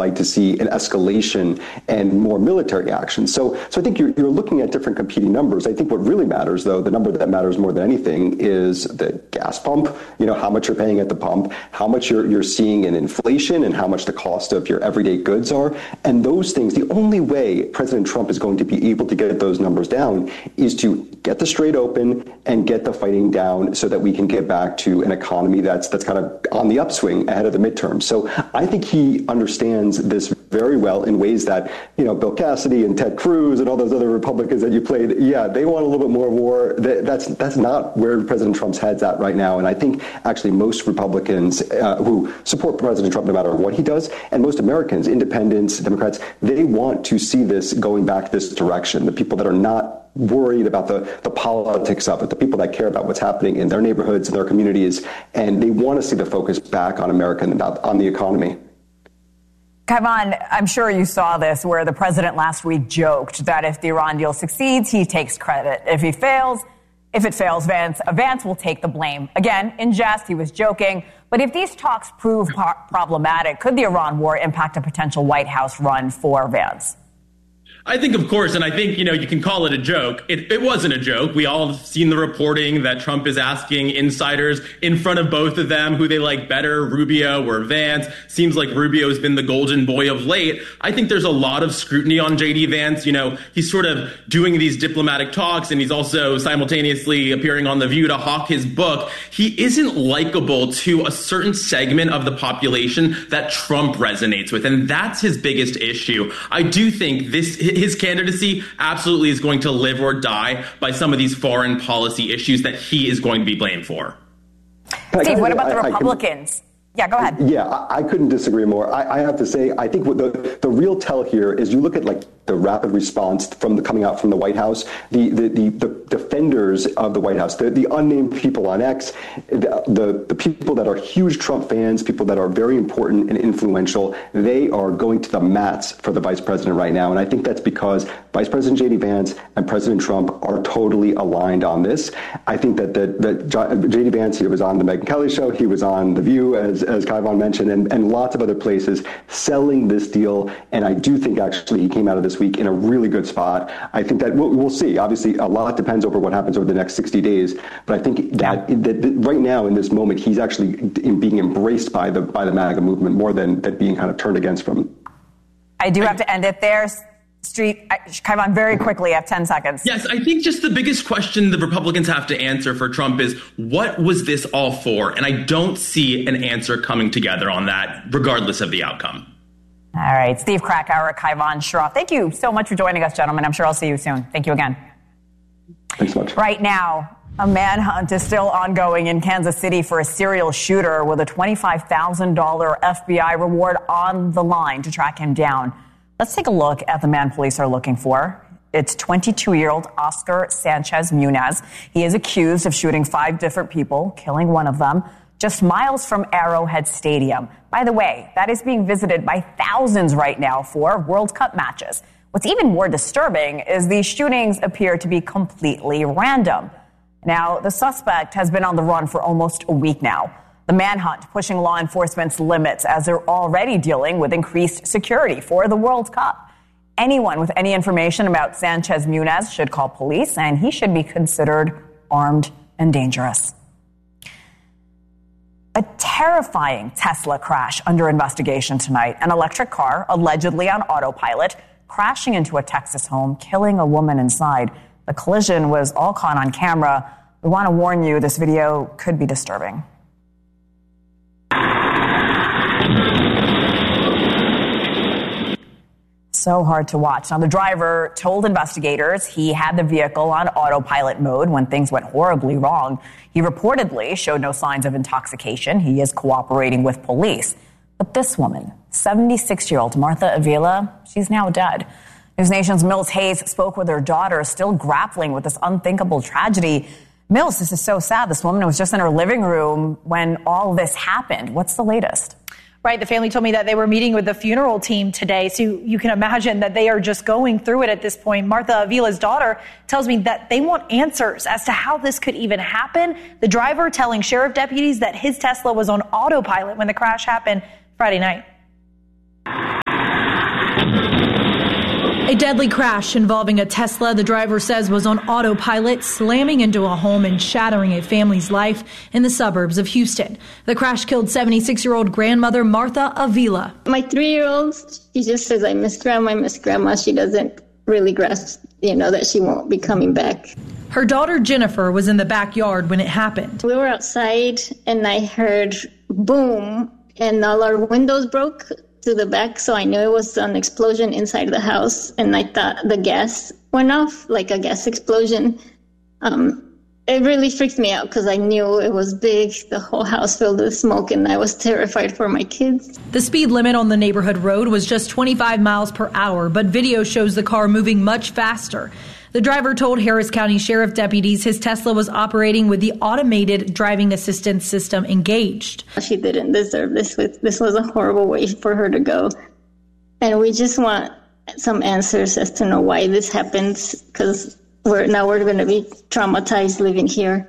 like to see an escalation and more military action. So I think you're looking at different competing numbers. I think what really matters, though, the number that matters more than anything is the gas pump, how much you're paying at the pump, how much you're seeing in inflation, and how much the cost of your everyday goods are. And those things, the only way President Trump is going to be able to get those numbers down is to get the Strait open and get the fighting down so that we can get back to an economy that's kind of on the upswing ahead of the midterm. So I think he understands this very well in ways that, Bill Cassidy and Ted Cruz and all those other Republicans that you played, they want a little bit more war. That's not where President Trump's head's at right now. And I think actually most Republicans who support President Trump no matter what he does, and most Americans, independents, Democrats, they want to see this going back this direction. The people that are not worried about the politics of it, the people that care about what's happening in their neighborhoods and their communities, and they want to see the focus back on America and on the economy. Kaivan, I'm sure you saw this, where the president last week joked that if the Iran deal succeeds, he takes credit. If it fails, Vance will take the blame. Again, in jest, he was joking. But if these talks prove problematic, could the Iran war impact a potential White House run for Vance? I think, of course, and I think, you can call it a joke. It wasn't a joke. We all have seen the reporting that Trump is asking insiders in front of both of them who they like better, Rubio or Vance. Seems like Rubio has been the golden boy of late. I think there's a lot of scrutiny on J.D. Vance. He's sort of doing these diplomatic talks, and he's also simultaneously appearing on The View to hawk his book. He isn't likable to a certain segment of the population that Trump resonates with, and that's his biggest issue. I do think his candidacy absolutely is going to live or die by some of these foreign policy issues that he is going to be blamed for. Steve, what about the Republicans? Yeah, go ahead. Yeah, I couldn't disagree more. I have to say, I think what the real tell here is you look at the rapid response coming out from the White House, the defenders of the White House, the unnamed people on X, the people that are huge Trump fans, people that are very important and influential, they are going to the mats for the vice president right now. And I think that's because Vice President J.D. Vance and President Trump are totally aligned on this. I think that J.D. Vance, he was on the Megyn Kelly show, he was on The View, as Kaivan mentioned, and lots of other places selling this deal. And I do think actually he came out of this week in a really good spot. I think that we'll see. Obviously, a lot depends over what happens over the next 60 days. But I think that right now in this moment, he's actually being embraced by the MAGA movement more than being kind of turned against from. I do have to end it there. Kaivan, very quickly, I have 10 seconds. Yes, I think just the biggest question the Republicans have to answer for Trump is, what was this all for? And I don't see an answer coming together on that, regardless of the outcome. All right, Steve Krakauer, Kaivan Shroff, thank you so much for joining us, gentlemen. I'm sure I'll see you soon. Thank you again. Thanks so much. Right now, a manhunt is still ongoing in Kansas City for a serial shooter with a $25,000 FBI reward on the line to track him down. Let's take a look at the man police are looking for. It's 22-year-old Oscar Sanchez Munez. He is accused of shooting 5 different people, killing one of them, just miles from Arrowhead Stadium. By the way, that is being visited by thousands right now for World Cup matches. What's even more disturbing is these shootings appear to be completely random. Now, the suspect has been on the run for almost a week now. The manhunt pushing law enforcement's limits as they're already dealing with increased security for the World Cup. Anyone with any information about Sanchez Munez should call police, and he should be considered armed and dangerous. A terrifying Tesla crash under investigation tonight. An electric car, allegedly on autopilot, crashing into a Texas home, killing a woman inside. The collision was all caught on camera. We want to warn you, this video could be disturbing. So hard to watch. Now, the driver told investigators he had the vehicle on autopilot mode when things went horribly wrong. He reportedly showed no signs of intoxication. He is cooperating with police. But this woman, 76-year-old Martha Avila, she's now dead. News Nation's Mills Hayes spoke with her daughter, still grappling with this unthinkable tragedy. Mills, this is so sad. This woman was just in her living room when all this happened. What's the latest? Right. The family told me that they were meeting with the funeral team today. So you can imagine that they are just going through it at this point. Martha Avila's daughter tells me that they want answers as to how this could even happen. The driver telling sheriff deputies that his Tesla was on autopilot when the crash happened Friday night. A deadly crash involving a Tesla the driver says was on autopilot, slamming into a home and shattering a family's life in the suburbs of Houston. The crash killed 76-year-old grandmother Martha Avila. My 3-year-old, she just says, I miss Grandma, I miss Grandma. She doesn't really grasp, that she won't be coming back. Her daughter Jennifer was in the backyard when it happened. We were outside and I heard boom and all our windows broke to the back, so I knew it was an explosion inside the house, and I thought the gas went off, like a gas explosion. It really freaked me out because I knew it was big, the whole house filled with smoke, and I was terrified for my kids. The speed limit on the neighborhood road was just 25 miles per hour, but video shows the car moving much faster. The driver told Harris County Sheriff deputies his Tesla was operating with the automated driving assistance system engaged. She didn't deserve this. This was a horrible way for her to go. And we just want some answers as to know why this happened, because we're going to be traumatized living here.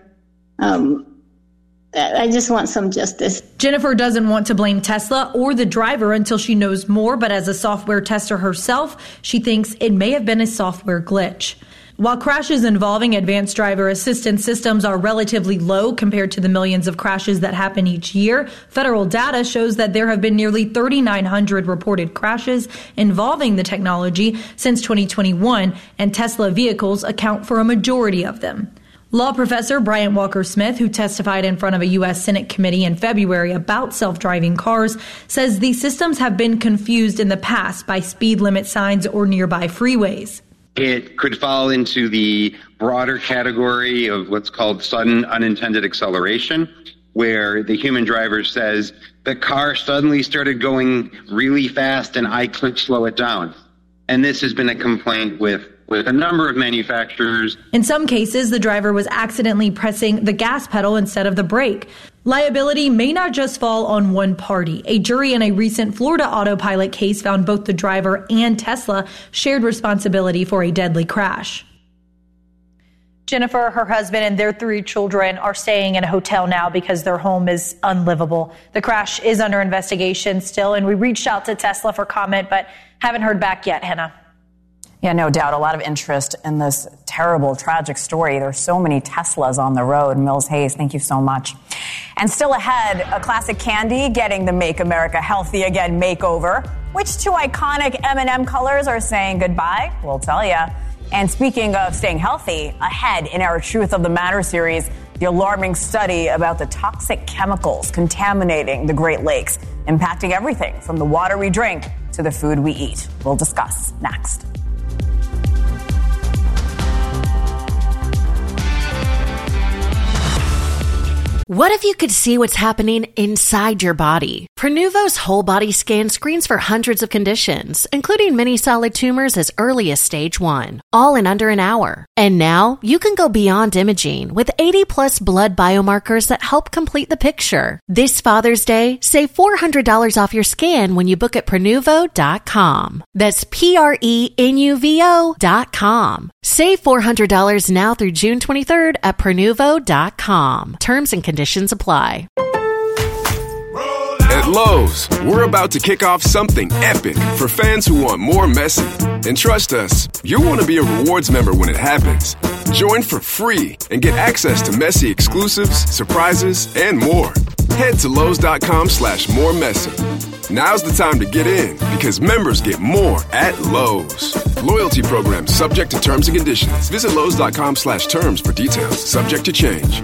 I just want some justice. Jennifer doesn't want to blame Tesla or the driver until she knows more, but as a software tester herself, she thinks it may have been a software glitch. While crashes involving advanced driver assistance systems are relatively low compared to the millions of crashes that happen each year, federal data shows that there have been nearly 3,900 reported crashes involving the technology since 2021, and Tesla vehicles account for a majority of them. Law professor Bryant Walker-Smith, who testified in front of a U.S. Senate committee in February about self-driving cars, says these systems have been confused in the past by speed limit signs or nearby freeways. It could fall into the broader category of what's called sudden unintended acceleration, where the human driver says, the car suddenly started going really fast and I couldn't slow it down. And this has been a complaint with a number of manufacturers. In some cases, the driver was accidentally pressing the gas pedal instead of the brake. Liability may not just fall on one party. A jury in a recent Florida autopilot case found both the driver and Tesla shared responsibility for a deadly crash. Jennifer, her husband, and their 3 children are staying in a hotel now because their home is unlivable. The crash is under investigation still, and we reached out to Tesla for comment, but haven't heard back yet, Hannah. Yeah, no doubt. A lot of interest in this terrible, tragic story. There's so many Teslas on the road. Mills Hayes, thank you so much. And still ahead, a classic candy getting the Make America Healthy Again makeover. Which 2 iconic M&M colors are saying goodbye? We'll tell you. And speaking of staying healthy, ahead in our Truth of the Matter series, the alarming study about the toxic chemicals contaminating the Great Lakes, impacting everything from the water we drink to the food we eat. We'll discuss next. What if you could see what's happening inside your body? Prenuvo's whole body scan screens for hundreds of conditions, including many solid tumors as early as stage 1, all in under an hour. And now you can go beyond imaging with 80+ blood biomarkers that help complete the picture. This Father's Day, save $400 off your scan when you book at Prenuvo.com. That's Prenuvo.com. Save $400 now through June 23rd at Prenuvo.com. Terms and conditions apply. At Lowe's, we're about to kick off something epic for fans who want more Messi. And trust us, you'll want to be a rewards member when it happens. Join for free and get access to Messi exclusives, surprises, and more. Head to Lowe's.com/more Messi. Now's the time to get in because members get more at Lowe's. Loyalty program subject to terms and conditions. Visit Lowe's.com/terms for details. Subject to change.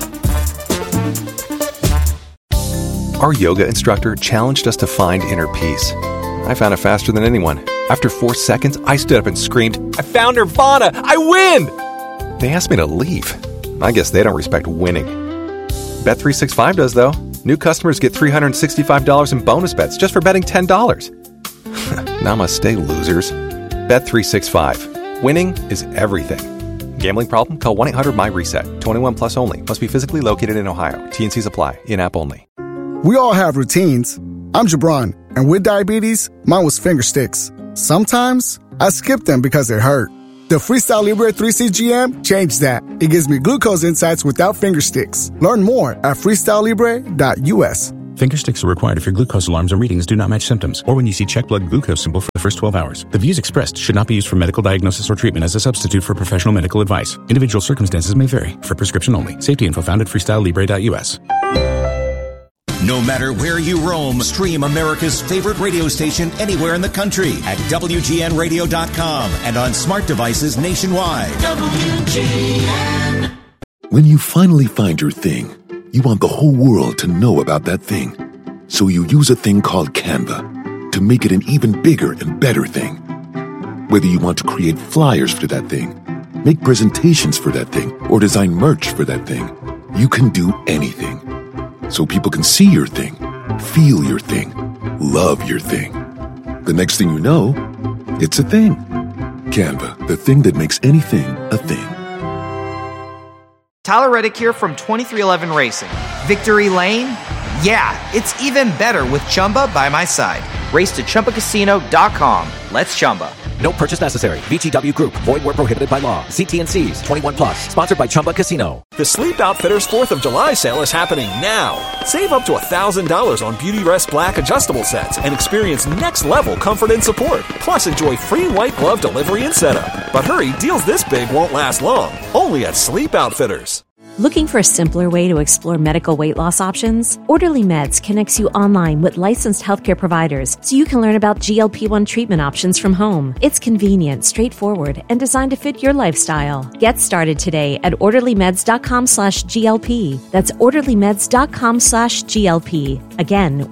Our yoga instructor challenged us to find inner peace. I found it faster than anyone. After 4 seconds, I stood up and screamed, "I found Nirvana! I win!" They asked me to leave. I guess they don't respect winning. Bet365 does, though. New customers get $365 in bonus bets just for betting $10. Namaste, losers. Bet365. Winning is everything. Gambling problem? Call 1-800-MY-RESET. 21 plus only. Must be physically located in Ohio. T&Cs apply. In-app only. We all have routines. I'm Jabron, and with diabetes, mine was finger sticks. Sometimes I skip them because they hurt. The Freestyle Libre 3C GM changed that. It gives me glucose insights without finger sticks. Learn more at freestylelibre.us. Finger sticks are required if your glucose alarms and readings do not match symptoms, or when you see check blood glucose symbol for the first 12 hours. The views expressed should not be used for medical diagnosis or treatment as a substitute for professional medical advice. Individual circumstances may vary. For prescription only. Safety info found at freestylelibre.us. No matter where you roam, stream America's favorite radio station anywhere in the country at WGNradio.com and on smart devices nationwide. WGN. When you finally find your thing, you want the whole world to know about that thing. So you use a thing called Canva to make it an even bigger and better thing. Whether you want to create flyers for that thing, make presentations for that thing, or design merch for that thing, you can do anything. So people can see your thing, feel your thing, love your thing. The next thing you know, it's a thing. Canva, the thing that makes anything a thing. Tyler Reddick here from 2311 Racing. Victory Lane? Yeah, it's even better with Chumba by my side. Race to ChumbaCasino.com. Let's Chumba. No purchase necessary. VGW Group. Void where prohibited by law. See T&Cs. 21 plus. Sponsored by Chumba Casino. The Sleep Outfitters 4th of July sale is happening now. Save up to $1,000 on Beautyrest Black adjustable sets and experience next-level comfort and support. Plus, enjoy free white glove delivery and setup. But hurry, deals this big won't last long. Only at Sleep Outfitters. Looking for a simpler way to explore medical weight loss options? Orderly Meds connects you online with licensed healthcare providers so you can learn about GLP-1 treatment options from home. It's convenient, straightforward, and designed to fit your lifestyle. Get started today at orderlymeds.com/GLP. That's orderlymeds.com/GLP. Again,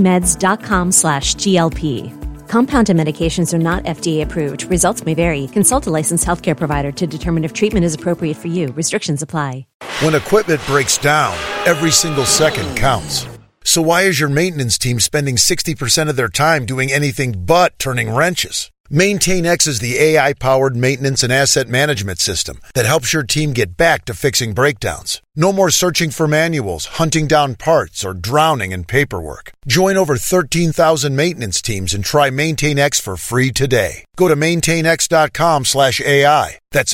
orderlymeds.com/GLP. Compounded medications are not FDA approved. Results may vary. Consult a licensed healthcare provider to determine if treatment is appropriate for you. Restrictions apply. When equipment breaks down, every single second counts. So why is your maintenance team spending 60% of their time doing anything but turning wrenches? MaintainX is the AI-powered maintenance and asset management system that helps your team get back to fixing breakdowns. No more searching for manuals, hunting down parts, or drowning in paperwork. Join over 13,000 maintenance teams and try MaintainX for free today. Go to maintainx.com/AI. That's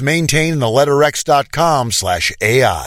maintain.x.com/AI.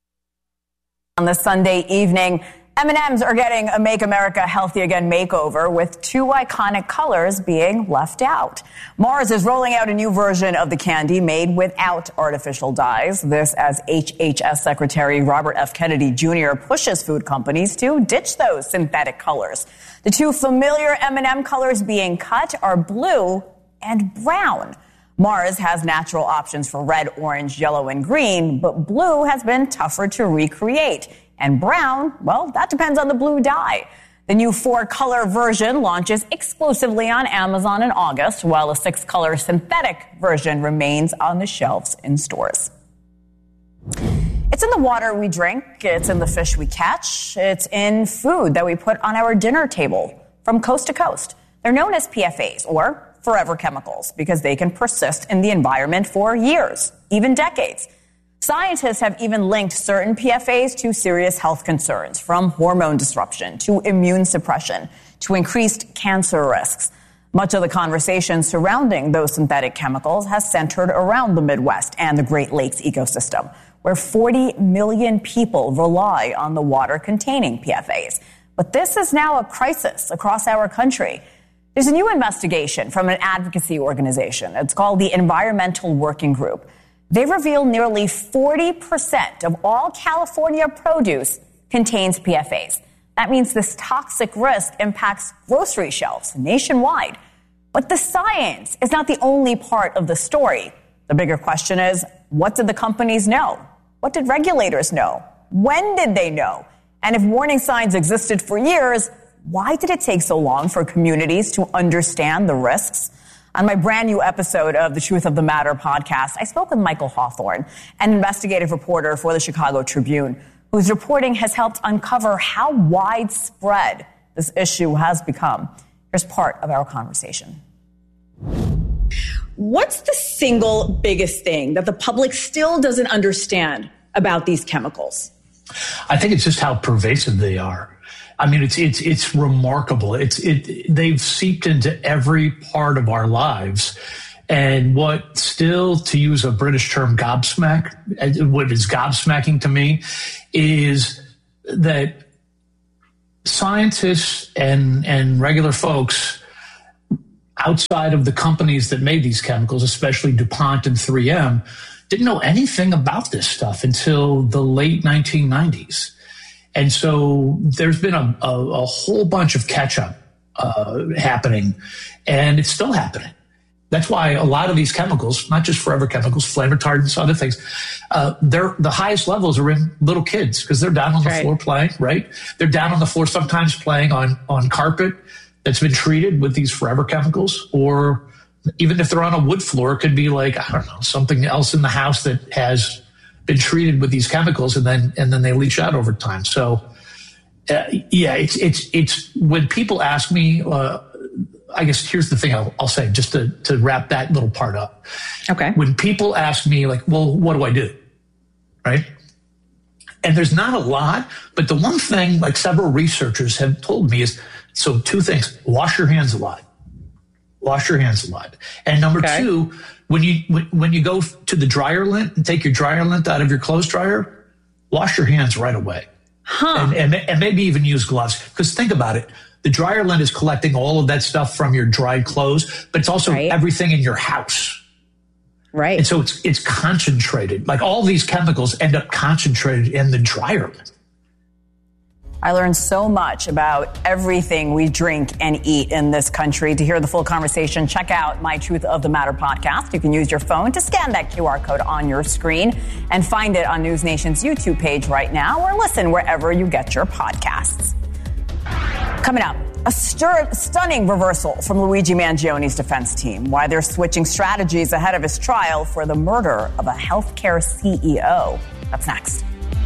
On this Sunday evening, M&M's are getting a Make America Healthy Again makeover, with two iconic colors being left out. Mars is rolling out a new version of the candy made without artificial dyes. This as HHS Secretary Robert F. Kennedy Jr. pushes food companies to ditch those synthetic colors. The two familiar M&M colors being cut are blue and brown. Mars has natural options for red, orange, yellow, and green, but blue has been tougher to recreate. And brown, well, that depends on the blue dye. The new 4-color version launches exclusively on Amazon in August, while a 6-color synthetic version remains on the shelves in stores. It's in the water we drink. It's in the fish we catch. It's in food that we put on our dinner table from coast to coast. They're known as PFAs, or forever chemicals, because they can persist in the environment for years, even decades. Scientists have even linked certain PFAs to serious health concerns, from hormone disruption to immune suppression to increased cancer risks. Much of the conversation surrounding those synthetic chemicals has centered around the Midwest and the Great Lakes ecosystem, where 40 million people rely on the water containing PFAs. But this is now a crisis across our country. There's a new investigation from an advocacy organization. It's called the Environmental Working Group. They reveal nearly 40% of all California produce contains PFAs. That means this toxic risk impacts grocery shelves nationwide. But the science is not the only part of the story. The bigger question is, what did the companies know? What did regulators know? When did they know? And if warning signs existed for years, why did it take so long for communities to understand the risks? On my brand new episode of the Truth of the Matter podcast, I spoke with Michael Hawthorne, an investigative reporter for the Chicago Tribune, whose reporting has helped uncover how widespread this issue has become. Here's part of our conversation. What's the single biggest thing that the public still doesn't understand about these chemicals? I think it's just how pervasive they are. I mean, it's remarkable. They've seeped into every part of our lives. And what still, to use a British term, what is gobsmacking to me is that scientists and regular folks outside of the companies that made these chemicals, especially DuPont and 3M, didn't know anything about this stuff until the late 1990s. And so there's been a whole bunch of catch-up happening, and it's still happening. That's why a lot of these chemicals, not just forever chemicals, flame retardants, other things, the highest levels are in little kids because they're down on the floor playing, right? They're down on the floor sometimes playing on carpet that's been treated with these forever chemicals, or even if they're on a wood floor, it could be like, I don't know, something else in the house that has been treated with these chemicals, and then they leach out over time. So, it's when people ask me, I guess here's the thing I'll say just to wrap that little part up. Okay. When people ask me like, well, what do I do? Right. And there's not a lot, but the one thing like several researchers have told me is, so two things: wash your hands a lot. Wash your hands a lot. And number two, when you go to the dryer lint and take your dryer lint out of your clothes dryer, wash your hands right away. And maybe even use gloves. Because think about it. The dryer lint is collecting all of that stuff from your dried clothes, but it's also everything in your house. Right. And so it's concentrated. Like all these chemicals end up concentrated in the dryer lint. I learned so much about everything we drink and eat in this country. To hear the full conversation, check out my Truth of the Matter podcast. You can use your phone to scan that QR code on your screen and find it on News Nation's YouTube page right now, or listen wherever you get your podcasts. Coming up, a stunning reversal from Luigi Mangioni's defense team. Why they're switching strategies ahead of his trial for the murder of a healthcare CEO. That's next.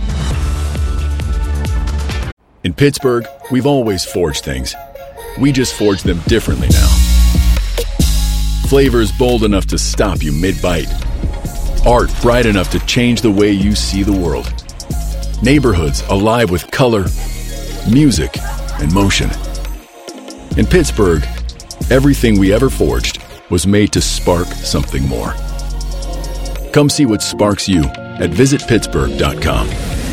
In Pittsburgh, we've always forged things. We just forge them differently now. Flavors bold enough to stop you mid-bite. Art bright enough to change the way you see the world. Neighborhoods alive with color, music, and motion. In Pittsburgh, everything we ever forged was made to spark something more. Come see what sparks you at visitpittsburgh.com.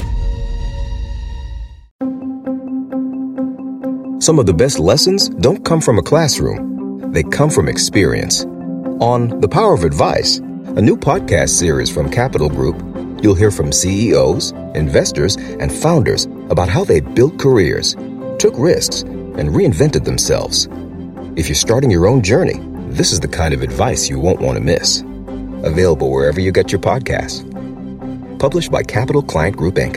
Some of the best lessons don't come from a classroom. They come from experience. On The Power of Advice, a new podcast series from Capital Group, you'll hear from CEOs, investors, and founders about how they built careers, took risks, and reinvented themselves. If you're starting your own journey, this is the kind of advice you won't want to miss. Available wherever you get your podcasts. Published by Capital Client Group, Inc.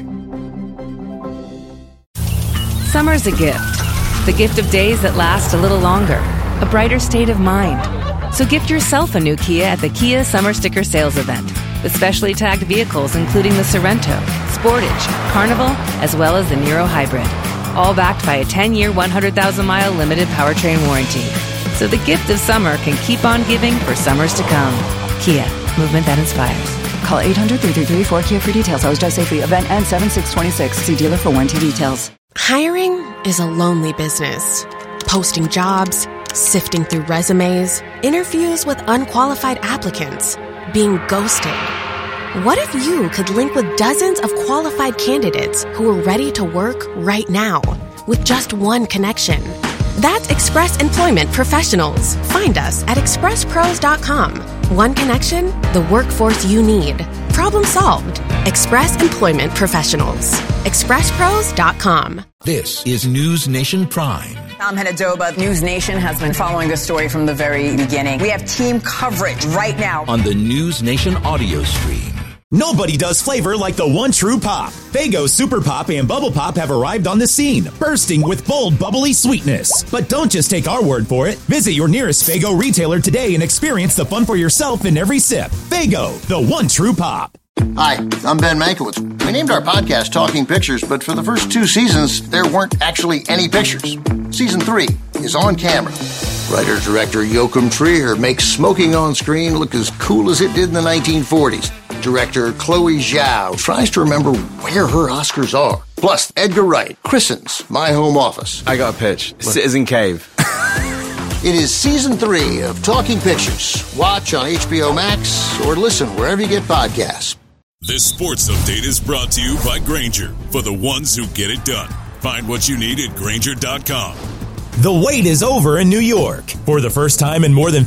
Summer's a gift. The gift of days that last a little longer. A brighter state of mind. So gift yourself a new Kia at the Kia Summer Sticker Sales Event. With specially tagged vehicles including the Sorrento, Sportage, Carnival, as well as the Niro Hybrid. All backed by a 10-year, 100,000-mile limited powertrain warranty. So the gift of summer can keep on giving for summers to come. Kia, movement that inspires. Call 800-333-4KIA for details. Always drive safely. Event ends 7/6/26. See dealer for warranty details. Hiring is a lonely business. Posting jobs, sifting through resumes, interviews with unqualified applicants, being ghosted. What if you could link with dozens of qualified candidates who are ready to work right now with just one connection? That's Express Employment Professionals. Find us at expresspros.com. One connection, the workforce you need. Problem solved. Express Employment Professionals. expresspros.com. This is News Nation Prime. I'm Henadoba. News Nation has been following this story from the very beginning. We have team coverage right now on the News Nation audio stream. Nobody does flavor like the one true pop. Faygo Super Pop and Bubble Pop have arrived on the scene, bursting with bold, bubbly sweetness. But don't just take our word for it. Visit your nearest Faygo retailer today and experience the fun for yourself in every sip. Faygo, the one true pop. Hi, I'm Ben Mankiewicz. We named our podcast Talking Pictures, but for the first 2 seasons, there weren't actually any pictures. Season 3 is on camera. Writer-director Joachim Trier makes smoking on screen look as cool as it did in the 1940s. Director Chloe Zhao tries to remember where her Oscars are. Plus, Edgar Wright christens My Home Office. I got a pitch. Citizen Cave. It is Season 3 of Talking Pictures. Watch on HBO Max or listen wherever you get podcasts. This sports update is brought to you by Grainger, for the ones who get it done. Find what you need at Grainger.com. The wait is over in New York. For the first time in more than